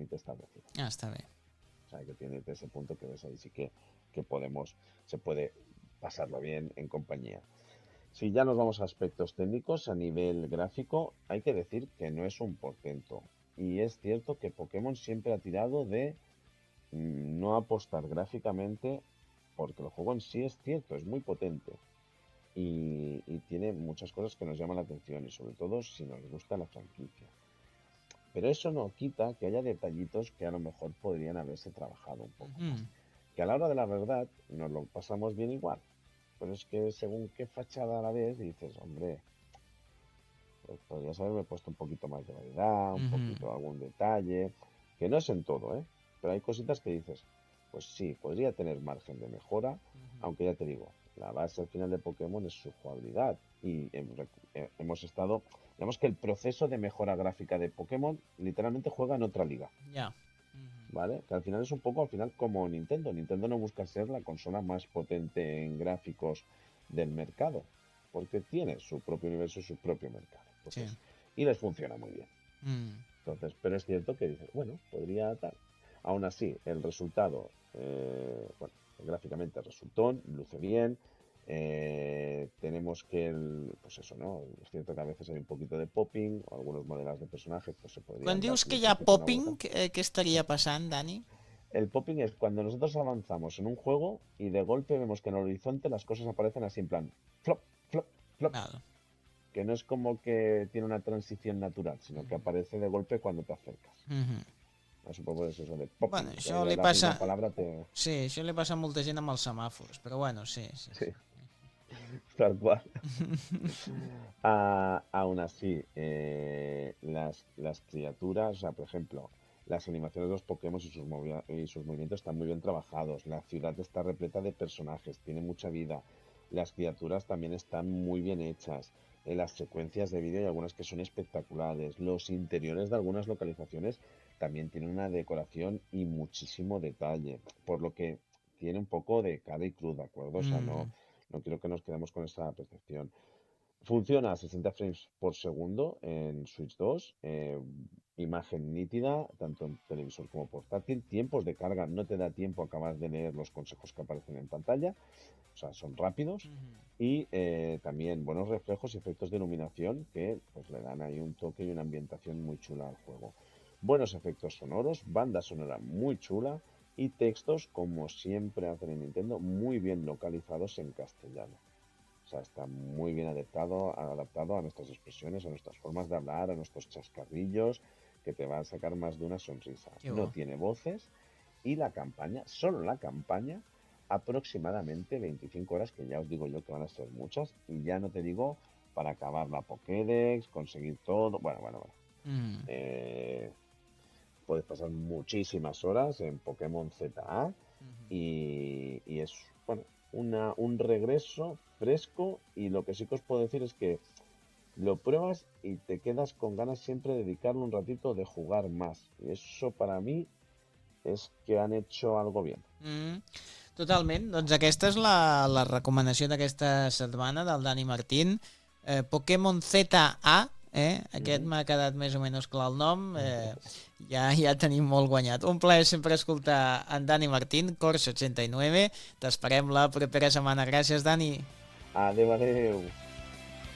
límite establecido. Està bé. O sea, que tiene ese punto que ves ahí sí que se puede pasarlo bien en compañía. Si ya nos vamos a aspectos técnicos, a nivel gráfico, hay que decir que no es un portento. Y es cierto que Pokémon siempre ha tirado de no apostar gráficamente, porque el juego en sí es cierto, es muy potente. Y tiene muchas cosas que nos llaman la atención, y sobre todo si nos gusta la franquicia. Pero eso no quita que haya detallitos que a lo mejor podrían haberse trabajado un poco más. Que a la hora de la verdad nos lo pasamos bien igual. Pero es que según qué fachada a la vez dices, hombre, pues podrías haberme puesto un poquito más de variedad, un poquito algún detalle, que no es en todo, ¿eh? Pero hay cositas que dices, pues sí, podría tener margen de mejora, aunque ya te digo, la base al final de Pokémon es su jugabilidad y hemos estado, digamos que el proceso de mejora gráfica de Pokémon literalmente juega en otra liga. Ya. ¿Vale? Que al final es un poco como Nintendo. Nintendo no busca ser la consola más potente en gráficos del mercado, porque tiene su propio universo y su propio mercado. Entonces, Sí. y les funciona muy bien. Entonces, pero es cierto que dices, bueno, podría tal. Aún así, el resultado, bueno, gráficamente resultó, luce bien. Tenemos que pues eso, ¿no? Es cierto que a veces hay un poquito de popping, o algunos modelos de personajes pues se podrían Quan dar dius que hi ha luces de alguna popping, vuelta. què estaria passant, Dani? El popping es cuando nosotros avanzamos en un juego y de golpe vemos que en el horizonte las cosas aparecen así en plan flop, flop, flop. Val. Que no es como que tiene una transición natural, sino que aparece de golpe cuando te acercas. Supongo que es eso de popping. Bueno, que això de li la passa... misma palabra te... Sí, això li passa a molta gent amb els semàfors, però bueno, sí. Sí, tal cual. Aún así, las criaturas, o sea, por ejemplo, las animaciones de los Pokémon y sus movimientos están muy bien trabajados. La ciudad está repleta de personajes, tiene mucha vida. Las criaturas también están muy bien hechas. Las secuencias de vídeo hay algunas que son espectaculares. Los interiores de algunas localizaciones también tienen una decoración y muchísimo detalle, por lo que tiene un poco de cara y cruz, ¿de acuerdo? O sea, no quiero que nos quedemos con esa percepción. Funciona a 60 frames por segundo en Switch 2, imagen nítida, tanto en televisor como portátil, tiempos de carga, no te da tiempo a acabar de leer los consejos que aparecen en pantalla, o sea, son rápidos, y también buenos reflejos y efectos de iluminación que pues le dan ahí un toque y una ambientación muy chula al juego. Buenos efectos sonoros, banda sonora muy chula y textos, como siempre hacen en Nintendo, muy bien localizados en castellano. O sea, está muy bien adaptado a nuestras expresiones, a nuestras formas de hablar, a nuestros chascarrillos, que te va a sacar más de una sonrisa. No tiene voces y la campaña, solo la campaña, aproximadamente 25 horas, que ya os digo yo que van a ser muchas, y ya no te digo para acabar la Pokédex, conseguir todo, bueno. Puedes pasar muchísimas horas en Pokémon ZA y es, bueno, un regreso fresco, y lo que sí que os puedo decir es que lo pruebas y te quedas con ganas siempre de dedicarle un ratito de jugar más. Y eso para mí és que han hecho algo bien. Totalment, doncs aquesta és la recomanació d'aquesta setmana del Dani Martín. Pokémon ZA, aquest m'ha quedat més o menys clar el nom, ja tenim molt guanyat. Un plaer sempre escoltar en Dani Martín, Corso 89. T'esperem la propera setmana. Gràcies, Dani. Adéu.